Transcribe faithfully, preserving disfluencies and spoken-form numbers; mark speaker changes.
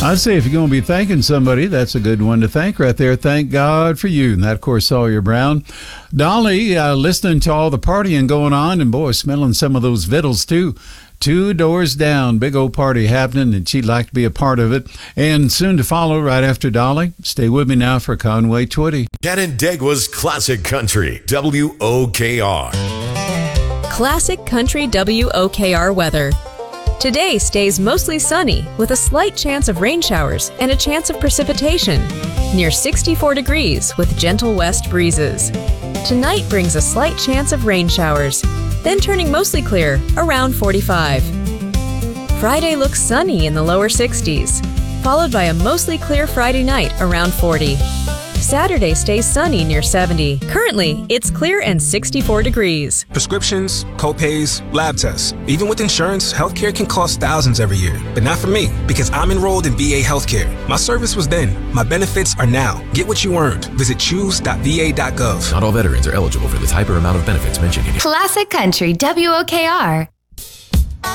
Speaker 1: I'd say if you're going to be thanking somebody, that's a good one to thank right there. Thank God for you. And that, of course, Sawyer Brown. Dolly, uh, listening to all the partying going on, and boy, smelling some of those victuals too. Two doors down, big old party happening, and she'd like to be a part of it. And soon to follow right after Dolly. Stay with me now for Conway Twitty.
Speaker 2: Canandaigua's Classic Country, W O K R.
Speaker 3: Classic Country W O K R weather. Today stays mostly sunny with a slight chance of rain showers and a chance of precipitation. Near sixty-four degrees with gentle west breezes. Tonight brings a slight chance of rain showers, then turning mostly clear around forty-five. Friday looks sunny in the lower sixties, followed by a mostly clear Friday night around forty. Saturday stays sunny near seventy. Currently, it's clear and sixty-four degrees.
Speaker 4: Prescriptions, copays, lab tests. Even with insurance, healthcare can cost thousands every year. But not for me, because I'm enrolled in V A Healthcare. My service was then. My benefits are now. Get what you earned. Visit choose dot v a dot gov.
Speaker 5: Not all veterans are eligible for the type or amount of benefits mentioned in here.
Speaker 6: Classic Country W O K R.